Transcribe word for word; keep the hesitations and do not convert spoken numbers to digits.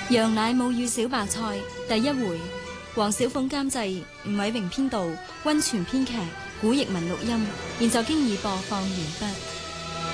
羊奶母與小白菜第一回，黃小鳳監製，吳偉榮編導，溫泉編劇，古譯文錄音，現在經已播放完畢。